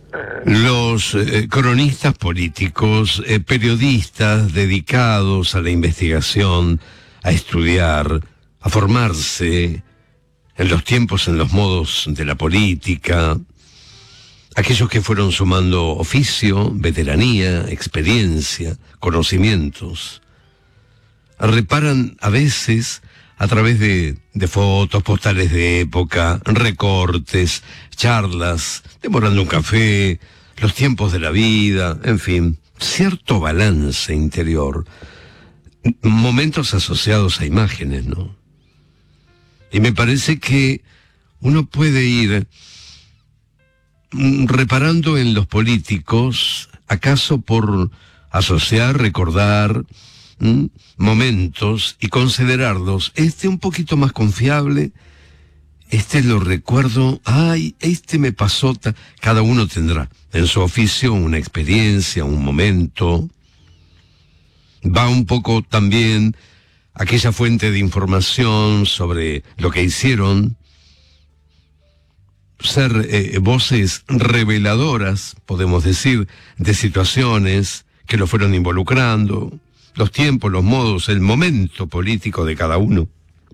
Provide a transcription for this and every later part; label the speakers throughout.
Speaker 1: Los cronistas políticos, periodistas dedicados a la investigación, a estudiar, a formarse en los tiempos, en los modos de la política, aquellos que fueron sumando oficio, veteranía, experiencia, conocimientos, reparan a veces a través de fotos, postales de época, recortes, charlas, demorando un café, los tiempos de la vida, en fin, cierto balance interior, momentos asociados a imágenes, ¿no? Y me parece que uno puede ir reparando en los políticos, acaso por asociar, recordar momentos y considerarlos, un poquito más confiable, lo recuerdo, me pasó, cada uno tendrá en su oficio una experiencia, un momento, va un poco también aquella fuente de información sobre lo que hicieron, ser voces reveladoras, podemos decir, de situaciones que lo fueron involucrando, los tiempos, los modos, el momento político de cada uno.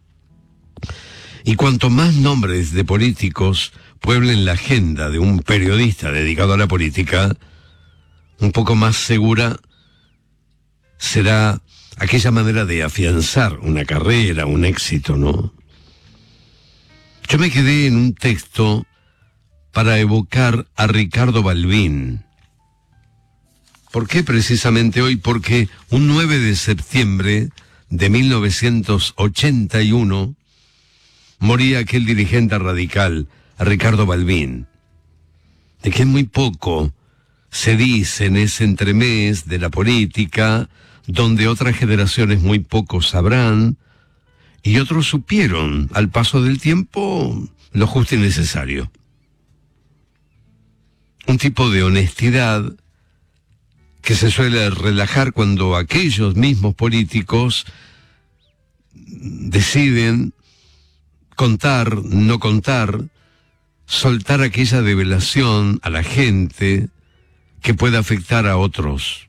Speaker 1: Y cuanto más nombres de políticos pueblen la agenda de un periodista dedicado a la política, un poco más segura será aquella manera de afianzar una carrera, un éxito, ¿no? Yo me quedé en un texto para evocar a Ricardo Balbín. ¿Por qué precisamente hoy? Porque un 9 de septiembre de 1981 moría aquel dirigente radical, Ricardo Balbín, de quien muy poco se dice en ese entremés de la política, donde otras generaciones muy poco sabrán, y otros supieron, al paso del tiempo, lo justo y necesario. Un tipo de honestidad que se suele relajar cuando aquellos mismos políticos deciden contar, no contar, soltar aquella develación a la gente que pueda afectar a otros.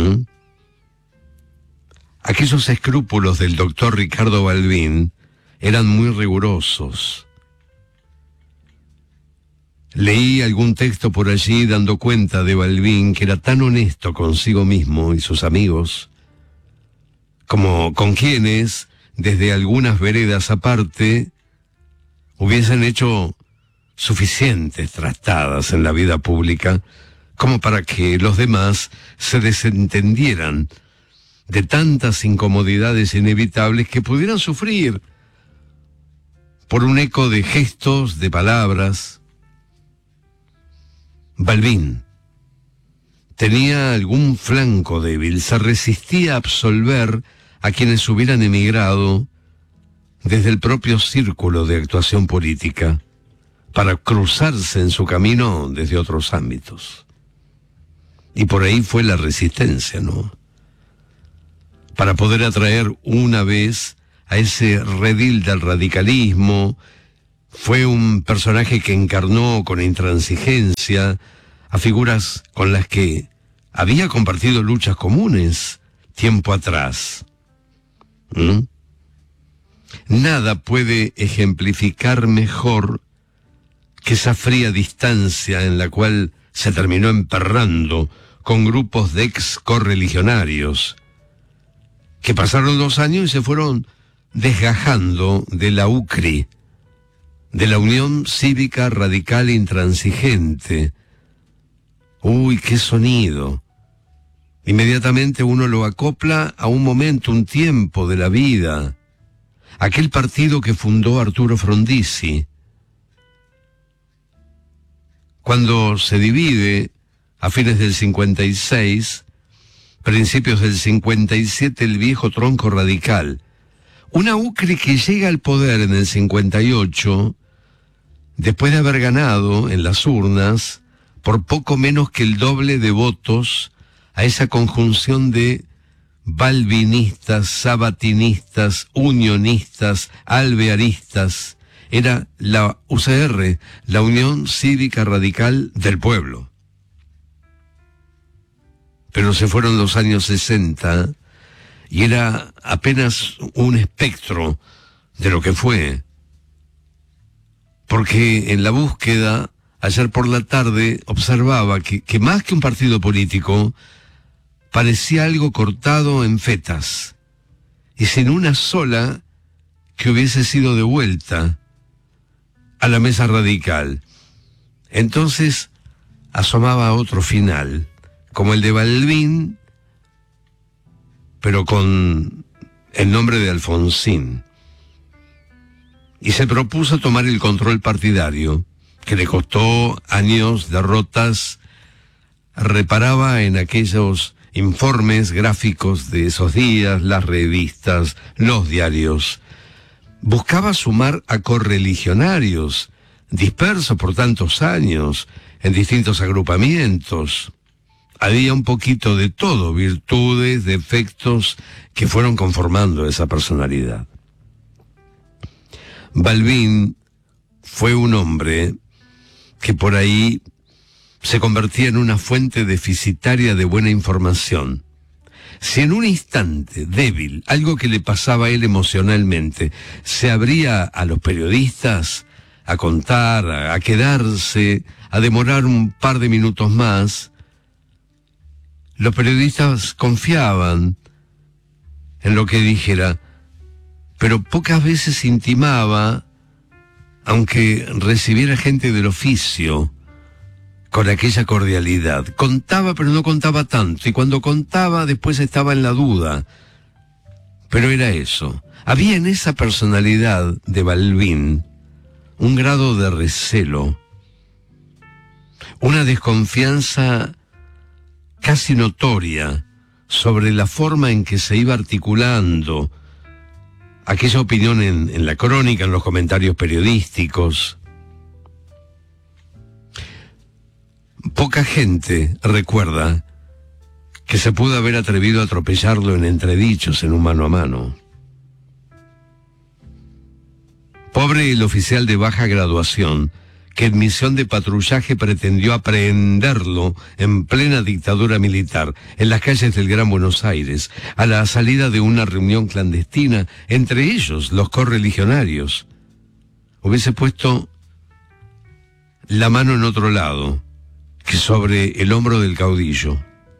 Speaker 1: Aquellos escrúpulos del doctor Ricardo Balbín eran muy rigurosos. Leí algún texto por allí dando cuenta de Balbín, que era tan honesto consigo mismo y sus amigos, como con quienes, desde algunas veredas aparte, hubiesen hecho suficientes trastadas en la vida pública, como para que los demás se desentendieran de tantas incomodidades inevitables que pudieran sufrir por un eco de gestos, de palabras. Balbín tenía algún flanco débil, se resistía a absolver a quienes hubieran emigrado desde el propio círculo de actuación política para cruzarse en su camino desde otros ámbitos. Y por ahí fue la resistencia, ¿no? Para poder atraer una vez a ese redil del radicalismo. Fue un personaje que encarnó con intransigencia a figuras con las que había compartido luchas comunes tiempo atrás. Nada puede ejemplificar mejor que esa fría distancia en la cual se terminó emperrando con grupos de ex correligionarios que pasaron 2 años y se fueron desgajando de la UCRI, de la Unión Cívica Radical Intransigente. ¡Uy, qué sonido! Inmediatamente uno lo acopla a un momento, un tiempo de la vida. Aquel partido que fundó Arturo Frondizi. Cuando se divide, a fines del 56, principios del 57, el viejo tronco radical. Una UCRI que llega al poder en el 58, después de haber ganado en las urnas por poco menos que el doble de votos a esa conjunción de balbinistas, sabatinistas, unionistas, alvearistas. Era la UCR, la Unión Cívica Radical del Pueblo. pero se fueron los años 60 y era apenas un espectro de lo que fue. Porque en la búsqueda, ayer por la tarde, observaba que más que un partido político, parecía algo cortado en fetas, y sin una sola que hubiese sido devuelta a la mesa radical. Entonces asomaba otro final, como el de Balbín, pero con el nombre de Alfonsín. Y se propuso tomar el control partidario, que le costó años, derrotas. Reparaba en aquellos informes gráficos de esos días, las revistas, los diarios. Buscaba sumar a correligionarios, dispersos por tantos años, en distintos agrupamientos. Había un poquito de todo, virtudes, defectos, que fueron conformando esa personalidad. Balbín fue un hombre que por ahí se convertía en una fuente deficitaria de buena información. Si en un instante débil, algo que le pasaba a él emocionalmente, se abría a los periodistas a contar, a quedarse, a demorar un par de minutos más, los periodistas confiaban en lo que dijera, pero pocas veces intimaba, aunque recibiera gente del oficio, con aquella cordialidad. Contaba, pero no contaba tanto, y cuando contaba después estaba en la duda. Pero era eso. Había en esa personalidad de Balbín un grado de recelo, una desconfianza casi notoria sobre la forma en que se iba articulando aquella opinión en la crónica, en los comentarios periodísticos. Poca gente recuerda que se pudo haber atrevido a atropellarlo en entredichos en un mano a mano. Pobre el oficial de baja graduación que en misión de patrullaje pretendió aprehenderlo en plena dictadura militar, en las calles del Gran Buenos Aires, a la salida de una reunión clandestina, entre ellos los correligionarios. Hubiese puesto la mano en otro lado que sobre el hombro del caudillo.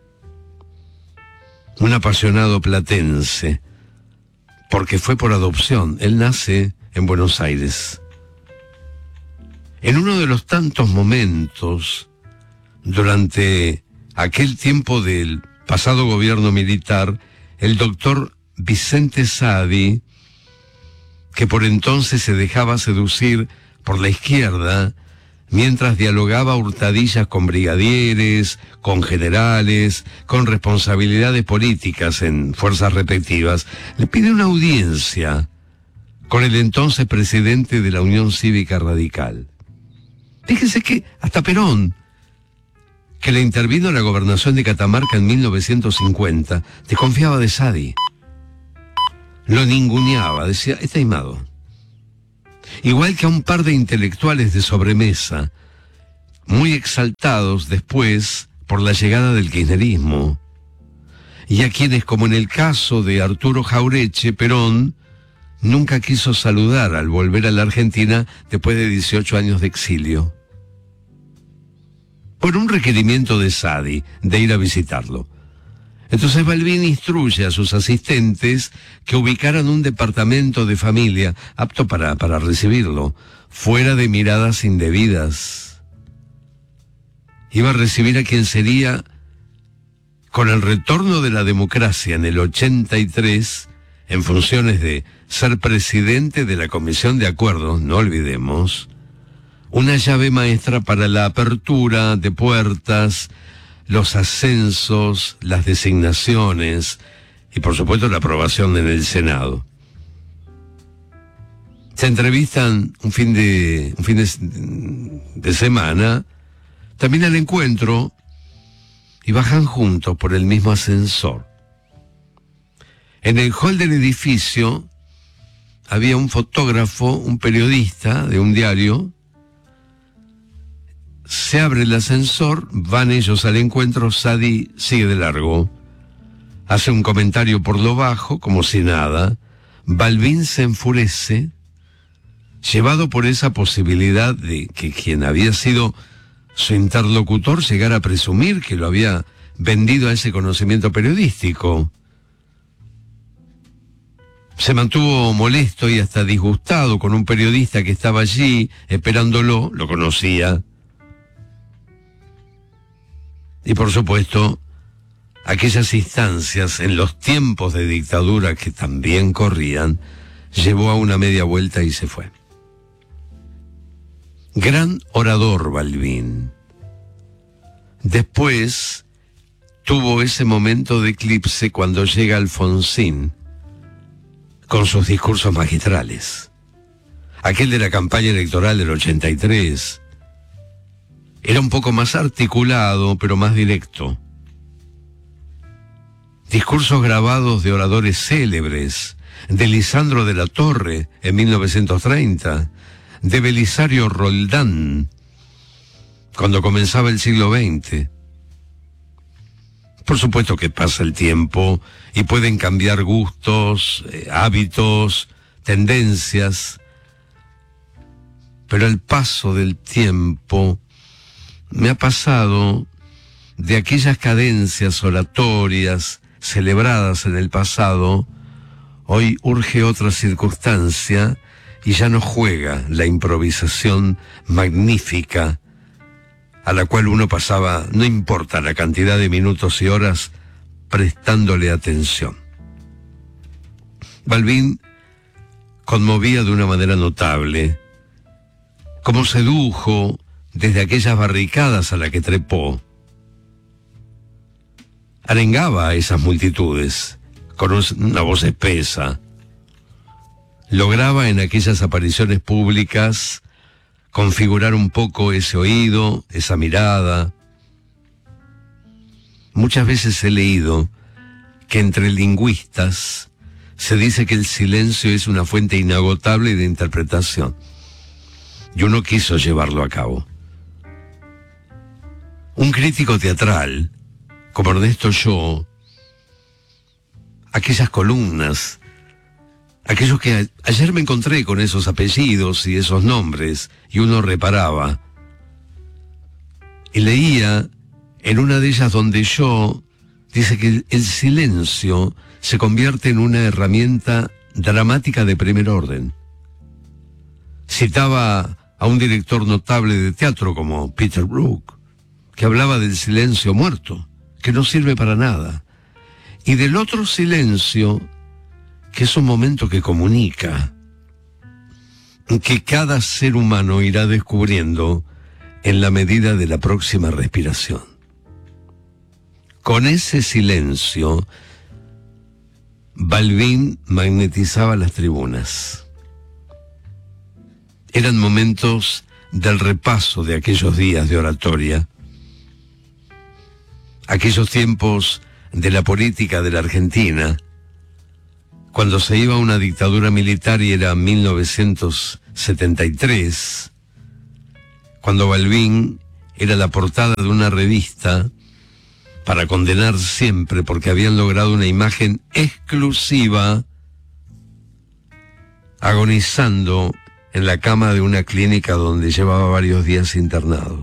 Speaker 1: Un apasionado platense, porque fue por adopción. Él nace en Buenos Aires. En uno de los tantos momentos, durante aquel tiempo del pasado gobierno militar, el doctor Vicente Saadi, que por entonces se dejaba seducir por la izquierda, mientras dialogaba a hurtadillas con brigadieres, con generales, con responsabilidades políticas en fuerzas respectivas, le pide una audiencia con el entonces presidente de la Unión Cívica Radical. Fíjense que hasta Perón, que le intervino en la gobernación de Catamarca en 1950, desconfiaba de Saadi. Lo ninguneaba, decía, está aimado. Igual que a un par de intelectuales de sobremesa, muy exaltados después por la llegada del kirchnerismo, y a quienes, como en el caso de Arturo Jaureche, Perón nunca quiso saludar al volver a la Argentina después de 18 años de exilio, por un requerimiento de Saadi de ir a visitarlo. Entonces Balbín instruye a sus asistentes que ubicaran un departamento de familia apto para recibirlo, fuera de miradas indebidas. Iba a recibir a quien sería, con el retorno de la democracia en el 83, en funciones de ser presidente de la Comisión de Acuerdos, no olvidemos, una llave maestra para la apertura de puertas, los ascensos, las designaciones y por supuesto la aprobación en el Senado. Se entrevistan un fin de semana, también al encuentro, y bajan juntos por el mismo ascensor. En el hall del edificio había un fotógrafo, un periodista de un diario. Se abre el ascensor, van ellos al encuentro, Sadi sigue de largo. Hace un comentario por lo bajo, como si nada. Balbín se enfurece, llevado por esa posibilidad de que quien había sido su interlocutor llegara a presumir que lo había vendido a ese conocimiento periodístico. Se mantuvo molesto y hasta disgustado con un periodista que estaba allí esperándolo, lo conocía. Y por supuesto, aquellas instancias en los tiempos de dictadura que también corrían, llevó a una media vuelta y se fue. Gran orador Balbín. Después tuvo ese momento de eclipse cuando llega Alfonsín con sus discursos magistrales. Aquel de la campaña electoral del 83 era un poco más articulado, pero más directo. Discursos grabados de oradores célebres, de Lisandro de la Torre en 1930, de Belisario Roldán, cuando comenzaba el siglo XX. Por supuesto que pasa el tiempo y pueden cambiar gustos, hábitos, tendencias, pero el paso del tiempo me ha pasado de aquellas cadencias oratorias celebradas en el pasado. Hoy urge otra circunstancia y ya no juega la improvisación magnífica a la cual uno pasaba, no importa la cantidad de minutos y horas, prestándole atención. Balbín conmovía de una manera notable, como sedujo desde aquellas barricadas a las que trepó. Arengaba a esas multitudes con una voz espesa. Lograba en aquellas apariciones públicas configurar un poco ese oído, esa mirada. Muchas veces he leído que entre lingüistas se dice que el silencio es una fuente inagotable de interpretación. Y uno quiso llevarlo a cabo. Un crítico teatral, como Ernesto Shaw, aquellas columnas, aquellos que ayer me encontré con esos apellidos y esos nombres, y uno reparaba, y leía en una de ellas donde Shaw dice que el silencio se convierte en una herramienta dramática de primer orden. Citaba a un director notable de teatro como Peter Brook, que hablaba del silencio muerto, que no sirve para nada, y del otro silencio, que es un momento que comunica, que cada ser humano irá descubriendo en la medida de la próxima respiración. Con ese silencio, Balbín magnetizaba las tribunas. Eran momentos del repaso de aquellos días de oratoria, aquellos tiempos de la política de la Argentina, cuando se iba a una dictadura militar y era 1973, cuando Balbín era la portada de una revista para condenar siempre porque habían logrado una imagen exclusiva, agonizando en la cama de una clínica donde llevaba varios días internado.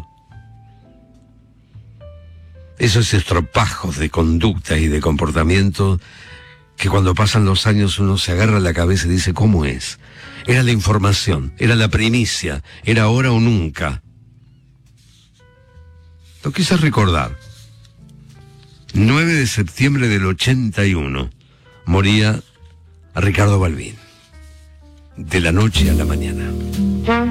Speaker 1: Esos estropajos de conducta y de comportamiento que cuando pasan los años uno se agarra la cabeza y dice, ¿cómo es? Era la información, era la primicia, era ahora o nunca. Lo quise recordar. 9 de septiembre del 81, moría Ricardo Balbín. De la noche a la mañana.